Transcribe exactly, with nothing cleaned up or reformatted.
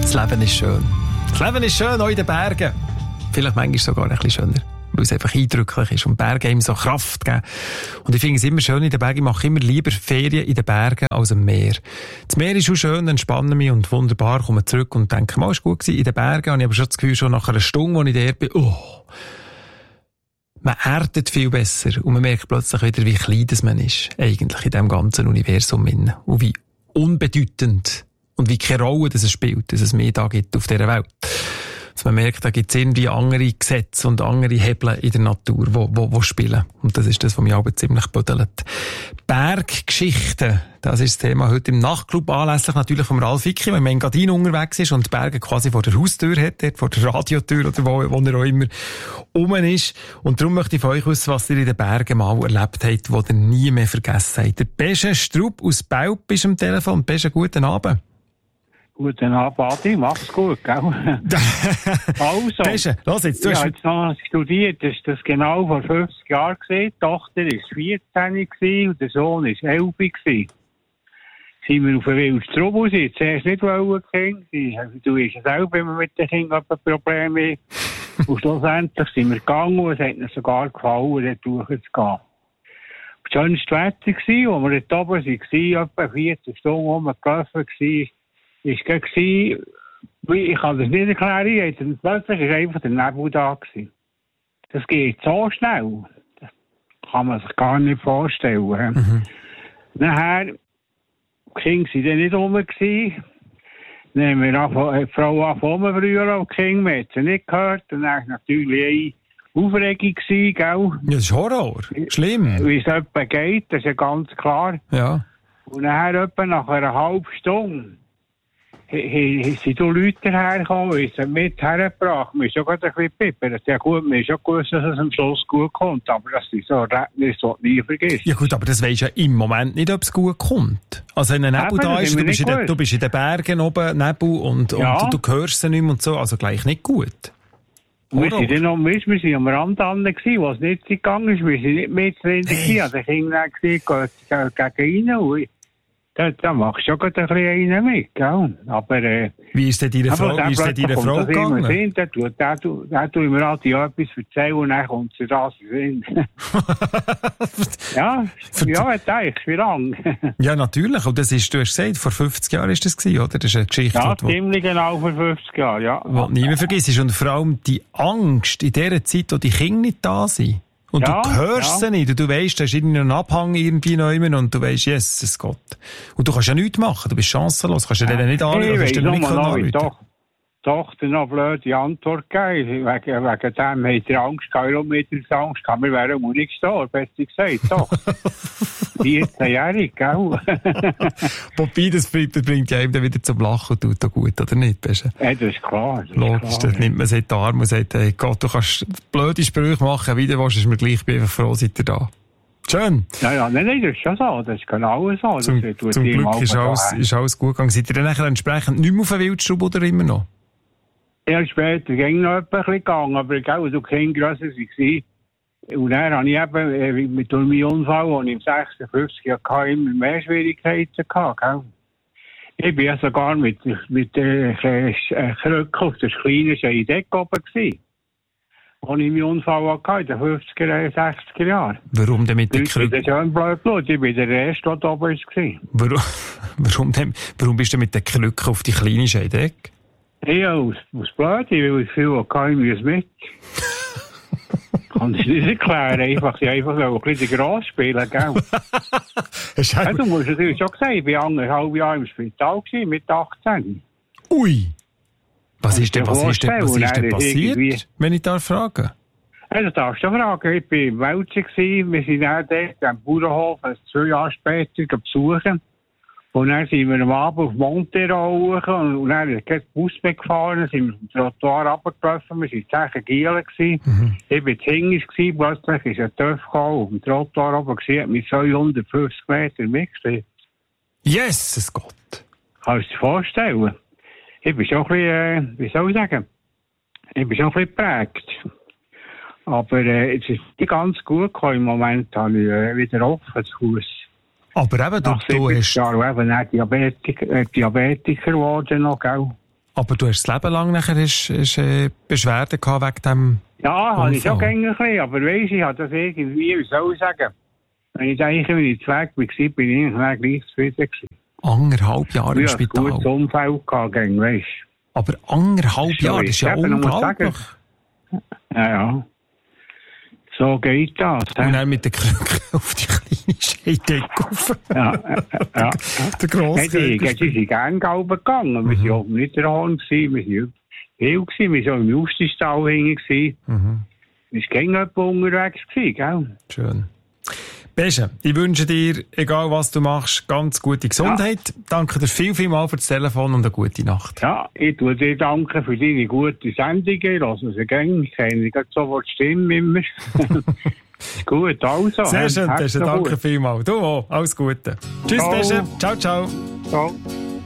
Das Leben ist schön. Das Leben ist schön, auch in den Bergen. Vielleicht manchmal sogar ein bisschen schöner, weil es einfach eindrücklich ist und Berge ihm so Kraft geben. Und ich finde es immer schön in den Bergen. Ich mache immer lieber Ferien in den Bergen als am Meer. Das Meer ist auch schön, entspanne mich und wunderbar, komme zurück und denke, mal, ist gut gewesen. In den Bergen habe ich aber schon das Gefühl, schon nach einer Stunde, als ich da bin, oh, man erdet viel besser und man merkt plötzlich wieder, wie klein das man ist, eigentlich in diesem ganzen Universum. Und wie unbedeutend und wie keine Rolle das es spielt, dass es mehr da gibt auf dieser Welt. Dass man merkt, da gibt es irgendwie andere Gesetze und andere Hebel in der Natur, die wo, wo, wo spielen. Und das ist das, was mich aber ziemlich büdelt. Berggeschichten, das ist das Thema heute im Nachtclub, anlässlich natürlich vom Ralf Icki, wenn man in Engadin unterwegs ist und die Berge quasi vor der Haustür hat, dort vor der Radiotür oder wo, wo er auch immer rum ist. Und darum möchte ich von euch wissen, was ihr in den Bergen mal erlebt habt, was ihr nie mehr vergessen habt. Der Besche Strupp aus Belp ist am Telefon. Besche, guten Abend. Guten Abend, Adi. Mach's gut, gell? Also, Besche, los jetzt. Du ich hast... habe jetzt noch studiert, das ist das genau vor fünfzig Jahren gewesen. Die Tochter war vierzehn gewesen und der Sohn war elf gewesen. Sind wir auf den Wildstrub raus, zuerst nicht wollen, Kinder. Du weißt ja selber, wenn man mit den Kindern ein Problem hat. Und schlussendlich sind wir gegangen und es hat mir sogar gefallen, dort durchzugehen. Das schönste Wetter war, wo wir dort oben waren, etwa vierzehn Stunden rumgelaufen waren, ist gewesen, ich kann das nicht erklären, plötzlich war einfach der Nebel da gewesen. Das geht so schnell. Das kann man sich gar nicht vorstellen. Mhm. Nachher, die Kinder waren dann nicht rum gewesen. Dann haben wir angefangen, die Frau angefangen früher, die Kinder, man hat sie nicht gehört. Und dann war natürlich eine Aufregung gewesen, gell? Ja, das ist Horror. Schlimm. Wie es etwa geht, das ist ja ganz klar. Ja. Und nachher etwa nach einer halben Stunde sind du Leute hergekommen, die sind mit hergebracht. Wir sind schon gerade ein bisschen pippert. Ja gut, wir haben schon gewusst, dass es am Schluss gut kommt, aber das ist so ein Erlebnis, das du nie vergisst. Ja gut, aber das weisst ja im Moment nicht, ob es gut kommt. Also wenn ein Nebel Eben, da ist, du bist, den, du bist in den Bergen oben, Nebel, und, ja. und du, du hörst sie nicht mehr und so, also gleich nicht gut. Wir sind dann noch, wir sind am Rand an, wo es nicht gegangen ist, wir sind nicht mit drin gewesen. Also ich habe gesagt, gegen rein. Da, da machst du schon ein bisschen einen mit, gell? Aber, äh, wie ist denn deine Frau, wie ist denn deine Frau gegangen? Sinn, der tut, der tut, der tut mir halt ja etwas erzählen und dann kommt sie das in den Sinn. Ja, ja, ich wie lange? Ja, natürlich. Und das ist, du hast gesagt, vor fünfzig Jahren ist das gewesen, oder? Das ist eine Geschichte, ja, ziemlich genau vor fünfzig Jahren, ja. Was nie mehr vergisst. Und vor allem die Angst in dieser Zeit, wo die Kinder nicht da sind. Und ja, du hörst ja. sie nicht. Und du weisst, da ist irgendein Abhang irgendwie neu und du weisst, Jesus Gott. Und du kannst ja nichts machen. Du bist chancenlos. Du kannst ja denen nicht anrufen. Ich weiss noch, doch, doch, dann noch blöde Antwort gegeben. Wegen, wegen dem hat er Angst gehabt. Warum hat er Angst gehabt? Wir wären auch nicht gestorben, besser gesagt. Doch. vierzehnjährig, gell? Wobei, das bringt ja eben wieder zum Lachen und tut da gut, oder nicht? Ja, das ist klar. Das Logisch, ist klar. Dann nimmt man sich in die Arme und sagt, hey Gott, du kannst blöde Sprüche machen, wie du willst, ist mir gleich, bin einfach froh, seid ihr da. Schön. Ja, ja, nein, nein, das ist schon so. Das ist genau so. Zum, das zum Glück ist alles, ist alles gut gegangen. Seid ihr dann nachher entsprechend nicht mehr auf den Wildstrub oder immer noch? Ja, später ging noch ein bisschen gegangen, aber gell, du kein grösser war. Und dann habe ich eben mit meinem Unfall, den ich im sechsundfünfzig hatte, immer mehr Schwierigkeiten gehabt. Gell? Ich war ja sogar mit, mit der Krücke auf der kleinen Scheidecke oben gewesen. Als ich meinen Unfall hatte, in den fünfziger, sechziger Jahren. Warum denn mit der Krücke? Das ist ja ein Blödblut. Ich war der Erste, der oben war. Warum, warum, denn, warum bist du mit der Krücke auf die kleine Scheidecke? Ja, aus, aus Blöd. Ich will viel hatte, ich muss mit. Kann ich nicht erklären. Einfach, ich einfach ein bisschen gross spielen, gell? Ja, du musst natürlich schon sagen, ich war anderthalb Jahre im Spital gewesen, mit achtzehn. Ui! Was ist denn, was ist denn, was ist denn passiert, wenn ich da frage? Also, darfst du fragen. Ich war im Welschen gewesen. Wir sind dann dort am Bauernhof, also zwei Jahre später, besuchen. Und dann sind wir am Abend auf Montero hoch und dann ist kein Bus mehr gefahren, dann sind wir vom Trottoir runtergelaufen, wir waren zehn Gielen gewesen. Mhm. Ich war hinten gewesen, plötzlich ist ein Töff gekommen, auf dem Trottoir oben gewesen, hat mich zweihundertfünfzig Meter mitgestellt. Jesus Gott! Kannst du dir vorstellen? Ich bin schon ein bisschen, äh, wie soll ich sagen, ich bin schon ein bisschen geprägt. Aber äh, es ist nicht ganz gut gekommen. Im Moment habe ich äh, wieder offen zu Fuß. Aber eben, du, du hast... Ja, eben auch Diabetiker, äh, Diabetiker geworden noch, gell? Aber du hast das Leben lang nachher hast, hast, äh, Beschwerden gehabt wegen dem Ja, habe ich schon Unfall. gerne ein bisschen, aber weisst, ich habe das irgendwie, wie soll ich sagen, wenn ich eigentlich, wenn ich weg war, bin ich eigentlich gleich zufrieden gewesen. anderthalb Jahre im Ich hatte ein Spital. gutes Umfeld gehabt, gell, weisst. Aber anderthalb So Jahre, das ist ja ist es eben, man muss unglaublich. Ja, ja. So geht das. Und hä? dann mit der Krücke auf die kleine Scheidecke rauf. Ja, ja, ja. Der grosse Nein, die, Krücke. die sind gerne gelb gegangen. Wir waren oben nicht der Horn, wir waren viel gewesen. Wir waren so im Justistal hinten. Mhm. Wir waren gegen jemanden unterwegs gewesen, gell? Schön. Beste, ich wünsche dir, egal was du machst, ganz gute Gesundheit. Danke dir viel, viel mal für das Telefon und eine gute Nacht. Ja, ich tue dir danken für deine gute Sendungen. Lass uns gehen. Ich kenne gerade sofort die Stimme immer. Gut, also. Sehr schön, herzlichen Beste, danke Dank. vielmals. Du auch, alles Gute. Tschüss, Ciao. Beste. Ciao, ciao. Ciao.